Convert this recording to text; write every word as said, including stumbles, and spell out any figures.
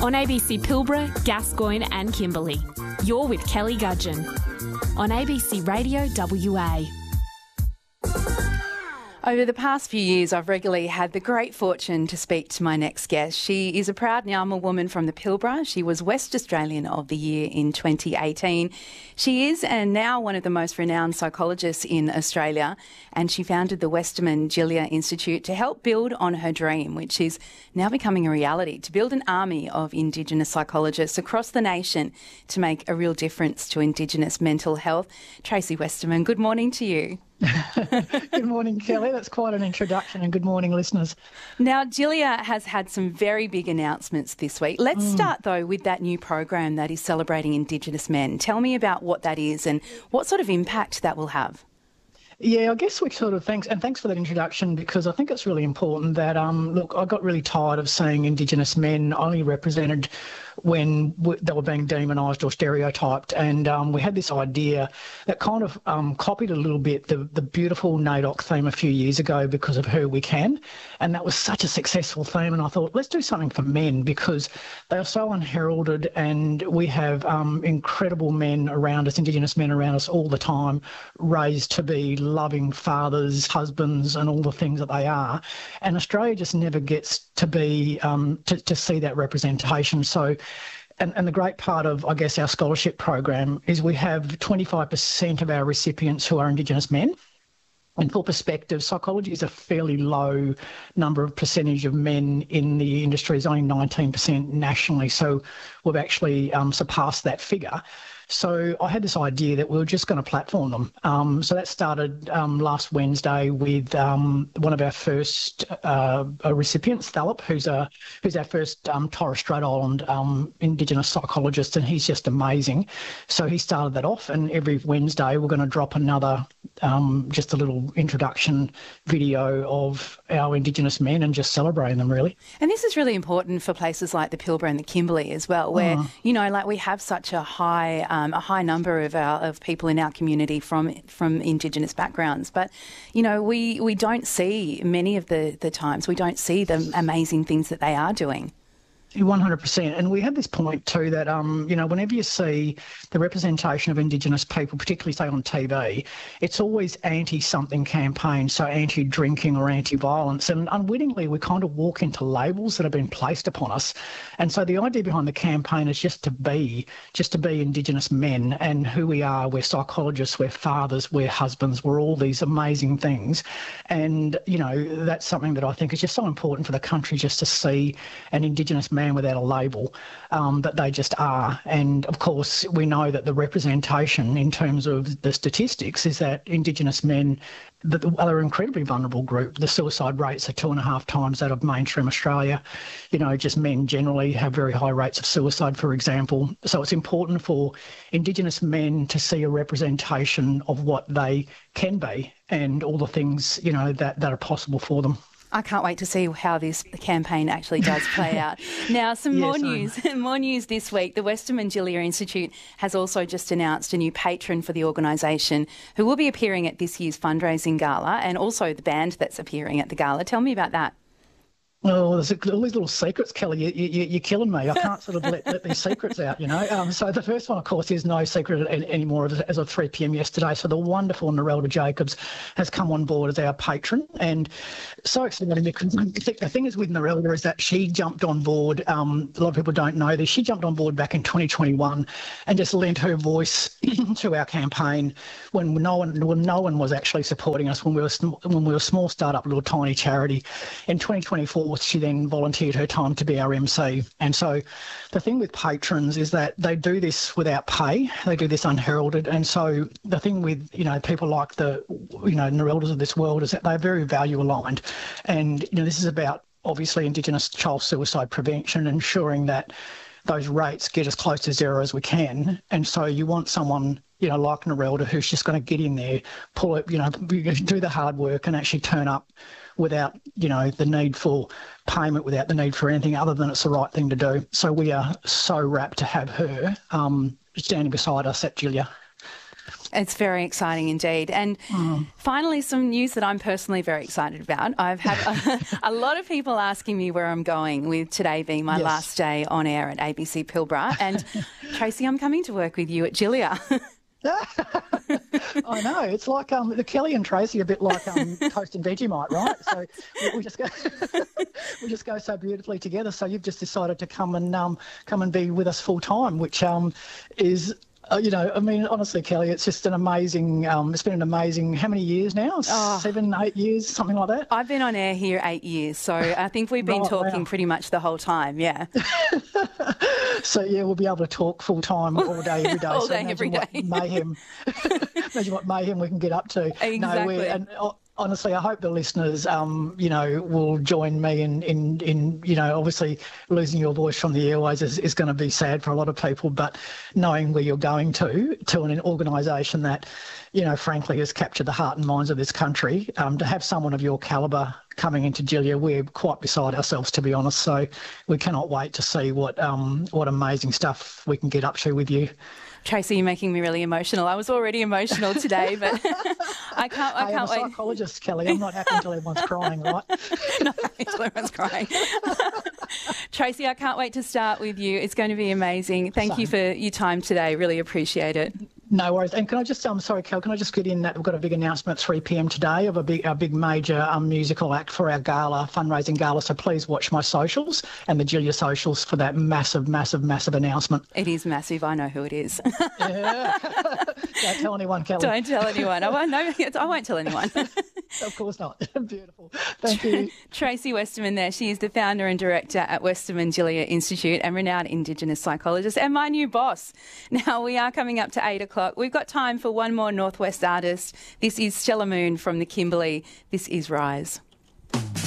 On A B C Pilbara, Gascoyne and Kimberley. You're with Kelly Gudgeon on A B C Radio W A. Over the past few years, I've regularly had the great fortune to speak to my next guest. She is a proud Nyamal woman from the Pilbara. She was West Australian of the Year in twenty eighteen. She is and now one of the most renowned psychologists in Australia, and she founded the Westerman Gillier Institute to help build on her dream, which is now becoming a reality, to build an army of Indigenous psychologists across the nation to make a real difference to Indigenous mental health. Tracy Westerman, good morning to you. Good morning, Kelly. That's quite an introduction, and good morning, listeners. Now, Gillier has had some very big announcements this week. Let's mm. start, though, with that new program that is celebrating Indigenous men. Tell me about what that is and what sort of impact that will have. Yeah, I guess we sort of thanks and thanks for that introduction, because I think it's really important that um look, I got really tired of seeing Indigenous men only represented when w- they were being demonised or stereotyped, and um, we had this idea that kind of um, copied a little bit the the beautiful N A I D O C theme a few years ago, because of who we can, and that was such a successful theme. And I thought, let's do something for men, because they are so unheralded, and we have um, incredible men around us, Indigenous men around us all the time, raised to be loving fathers, husbands, and all the things that they are. And Australia just never gets to be um, to, to see that representation. So, and, and the great part of, I guess, our scholarship program is we have twenty-five percent of our recipients who are Indigenous men. And for perspective, psychology is a fairly low number of percentage of men in the industry. It's only nineteen percent nationally. So we've actually um, surpassed that figure. So I had this idea that we were just going to platform them. Um, so that started um, last Wednesday with um, one of our first uh, recipients, Thalip, who's a who's our first um, Torres Strait Island um, Indigenous psychologist, and he's just amazing. So he started that off, and every Wednesday we're going to drop another, um, just a little introduction video of our Indigenous men and just celebrating them, really. And this is really important for places like the Pilbara and the Kimberley as well, where, oh. you know, like we have such a high Um, a high number of our of people in our community from from Indigenous backgrounds, but you know we we don't see many of the the times we don't see the amazing things that they are doing. one hundred percent. And we had this point too that, um, you know, whenever you see the representation of Indigenous people, particularly say on T V, it's always anti-something campaign, so anti-drinking or anti-violence. And unwittingly, we kind of walk into labels that have been placed upon us. And so the idea behind the campaign is just to be, just to be Indigenous men and who we are. We're psychologists, we're fathers, we're husbands, we're all these amazing things. And, you know, that's something that I think is just so important for the country, just to see an Indigenous man without a label, um, that they just are. And of course, we know that the representation in terms of the statistics is that Indigenous men, that are an incredibly vulnerable group. The suicide rates are two and a half times that of mainstream Australia. You know, just men generally have very high rates of suicide, for example. So it's important for Indigenous men to see a representation of what they can be and all the things, you know, that, that are possible for them. I can't wait to see how this campaign actually does play out. Now, some more news. More news this week. The Westerman Gillier Institute has also just announced a new patron for the organisation who will be appearing at this year's fundraising gala, and also the band that's appearing at the gala. Tell me about that. Oh, there's all these little secrets, Kelly. You, you, you're killing me. I can't sort of let, let these secrets out, you know. Um, so the first one, of course, is no secret anymore as of three p.m. yesterday. So the wonderful Narelda Jacobs has come on board as our patron, and so exciting, because the thing is with Narelda is that she jumped on board. Um, a lot of people don't know this. She jumped on board back in twenty twenty-one and just lent her voice to our campaign when no one when no one was actually supporting us, when we were when we were a small startup, little tiny charity. In twenty twenty-four, she then volunteered her time to be our M C. And so the thing with patrons is that they do this without pay. They do this unheralded. And so the thing with, you know, people like the, you know, Nareldas of this world is that they're very value aligned. And, you know, this is about obviously Indigenous child suicide prevention, ensuring that those rates get as close to zero as we can. And so you want someone, you know, like Narelda, who's just going to get in there, pull it, you know, do the hard work and actually turn up without, you know, the need for payment, without the need for anything other than it's the right thing to do. So we are so rapt to have her um, standing beside us at Gillier. It's very exciting indeed. And mm. finally, some news that I'm personally very excited about. I've had a, a lot of people asking me where I'm going, with today being my yes. last day on air at A B C Pilbara. And Tracy, I'm coming to work with you at Gilia. I know. It's like um, the Kelly and Tracy, a bit like um, Toast and Vegemite, right? So we, we just go, we just go so beautifully together. So you've just decided to come and um, come and be with us full time, which um, is. Uh, you know, I mean, honestly, Kelly, it's just an amazing, um, it's been an amazing, how many years now? Oh, Seven, eight years, something like that? I've been on air here eight years, so I think we've been right, talking wow. pretty much the whole time, yeah. So, yeah, we'll be able to talk full time all day, every day. all so day, every day. Mayhem, imagine what mayhem we can get up to. Exactly. No, we're, and, oh, honestly, I hope the listeners, um, you know, will join me in, in, in, you know, obviously losing your voice from the airways is, is going to be sad for a lot of people, but knowing where you're going to, to an organisation that, you know, frankly has captured the heart and minds of this country, um, to have someone of your calibre coming into Gilia, we're quite beside ourselves, to be honest. So we cannot wait to see what um, what amazing stuff we can get up to with you. Tracy, you're making me really emotional. I was already emotional today, but I can't. I hey, can't I'm a wait. Psychologist, Kelly. I'm not happy until everyone's crying, right? No, until everyone's crying. Tracy, I can't wait to start with you. It's going to be amazing. Thank Same. you for your time today. Really appreciate it. No worries. And can I just, I'm um, sorry, Kel, can I just get in that we've got a big announcement at three p m today of a big, a big major um, musical act for our gala, fundraising gala. So please watch my socials and the Gilia socials for that massive, massive, massive announcement. It is massive. I know who it is. Yeah. Don't tell anyone, Kelly. Don't tell anyone. I won't, no, I won't tell anyone. Of course not. Beautiful. Thank you. Tracy Westerman there. She is the founder and director at Westerman Gilia Institute and renowned Indigenous psychologist and my new boss. Now, we are coming up to eight o'clock. We've got time for one more Northwest artist. This is Stella Moon from the Kimberley. This is Rise.